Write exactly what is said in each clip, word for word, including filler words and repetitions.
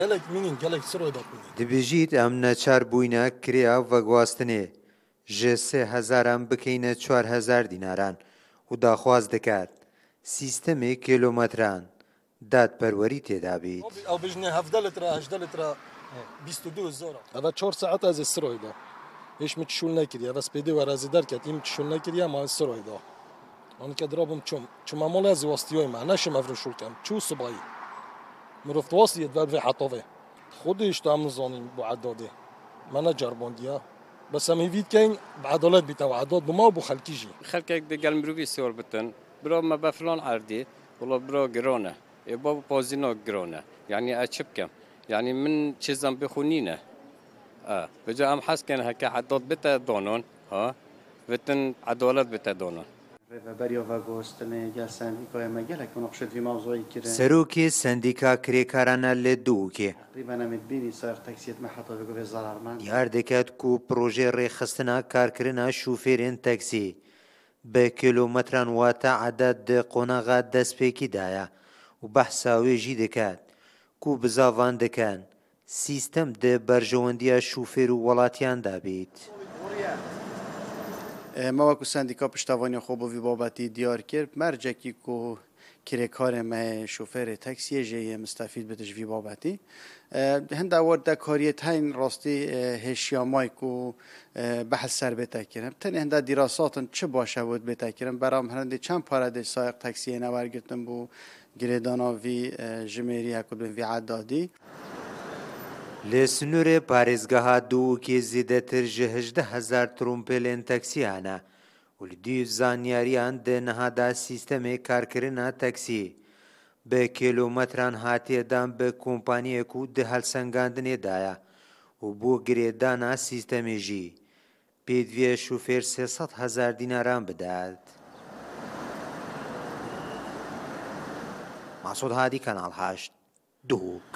دبیجیت ئەم نەچار بووینە کریا ڤەگواستنێ ژە سێ هەزاران بکەینە چوار هەزار دیناران و داخواز دەکات سیستەمێک کیلۆمەتران دادپەروەری تێدا بێت. هذا چهار ساعات از استرويدا هیچ متشول نکردی هذا سپیدی و رازی در کرد این متشول نکردی اما استرويدا اون که درابم چوم چوم مال از واسطیای ما نشم افرشول کم چو صبایی مرفت واسطیت ور حطوه خودش تام زانیم بو عداده من جرباندیا بس هم هیوید کن بعدالت بیت و عداد بما بو خلکیجی خلکک دگل مروی سوار بتن برا ما بفلان عردی والله برا گرانه يبقى بازينو جرونه يعني أشوف كم يعني من شيء بخونينه آه بجا أم حس كان هكا عداد بتا دونون ها بتن عدالت بتا دونون سەرۆکی سندیکا کرێکارانە لە دووکێ دیار دەکات و پرۆژێ ڕێخستنە کارکردنە شوفێرێن تەکسی بە کیلۆمەتران واتە عەدەد قۆناغا دەستپێکیدایە و بەحساوێژی دەکات و بزاوان دەکەن سیستەم دە بەرژەوەندیە شوفێر و وڵاتیاندا بێت. ما وەکو سندیکا پشتیوانی خۆ بۆ وی بابەتی دیار کرد مەرجێکی و کرێکارێ me şofêrê taksiyê jê yê mistefîd bi ji vî babetî hinda werde kariyeteyên rastî hêşiyamayî ku behs ser bête kirin tenê hinda dîrasatin çi baş e wê bête kirin beram herîndê çend pare de sayiq taksiyê ne wergirtin bû girêdana vî jimêrî ku bin vî edadî لە سنوورێ پارێزگەها دووکێ زیاتر ji hejdeh hezar ترومپێلên تەکسیانە و li dî زانیاریان di nehada sîstemê karkirina teksî bi kîlometran hatiye dan bi kompaniyek û di helsengandinê daye û bo girêdana sîstemê jî pêdiviya şofêr sê sed hezar dînaran bidet. Masûd Hadî Kanal heşt Duhok.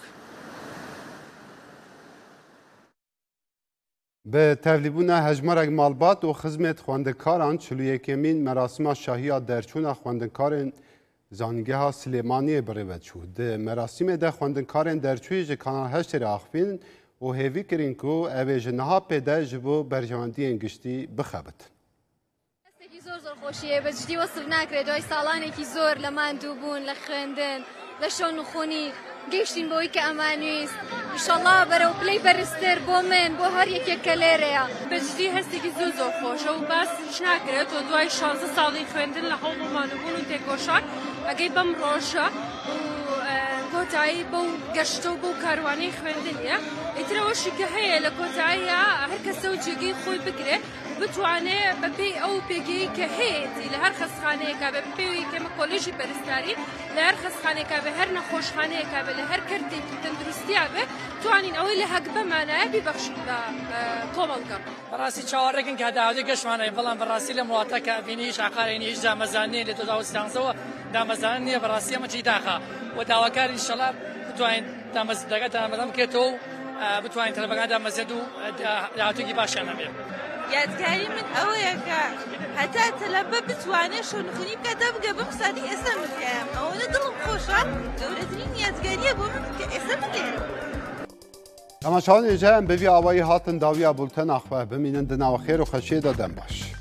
به توليبون هجمارك مالبات و خدمت خواندکاران چلو یکمین مراسم شاهی درچون خواندکاران زانگاه سلیمانی بروید شد. ده مراسم ده خواندکاران درچوی ج کانال هشت راخفین و هیوی کرین کو اویج نها پیدا جبو برجواندی انگشتی بخابت. هستکی زور زور خوشیه بجدی وصل نکرد دوی سالانه کی زور لمن دوبون لخندن لشون خونی گشتین بۆی کە ئەمانویست ئینشەڵڵا بەرەو پلەی بەرزتر بۆ من بۆ هەر یەکێک کە لێرەیە بەجددی هەستێکی زۆر زۆر خۆشە و باسش ناکرێت و دوای شانزە ساڵی خوێندن لە هەوڵ ومانەبوون و تێکۆشان ئەگەی بەم ڕۆژە و کۆتایی بەو گەشتە و بەو کاروانەی خوێندنیە ئیترەوەشی کە هەیە لە کۆتاییە هەر کەسە و جێگەی خۆی بگرێت بتوانێت بەپێی ئەو پێگەی کە هەیەی لە هەر خەستخانەیەکە بە پێوی کەمە کۆلێژی پەرستاری لە هەر خەستخانێکە بە هەر نەخۆشخانەیەکە بە لە هەر کردێکی تەندروستیا بێ توانین ئەوەی لە هەک بەمانایە بیبەخشین بە کۆمەڵگە بەڕاستی چاوەڕێکن کە داوای گەشتمانەیە بەڵام بەڕاستی لە وڵاتەکە بینی شاقارێنی هیچ دامەزانێ لە دو هەزار و سیانزەوە دامەزانن نییە بەڕاستی ئەمە چی داخە و داواکار ئینشەڵا بتوانین دامەزدەکە دامەدەم بکرێتەوە و بتوانین تەلەفەکان دامەزێت و داهاتووی باشیان هەبێت. یادگاری من ئەوەیە کە هەتا تەلەبە بتوانێت شۆنخونی بکاتە بگە بم سادی ئێستا مکەم ئەوەنە دڵم خۆشە گەورەترین یادگاریە بۆ من کە ئێستا مگەێنم. تەماشاوان ێژەیان بەوی ئاوایی هاتن داویە بولتەن ئاخوە بمینن دناوە خێر و خەشێدا دەم باش.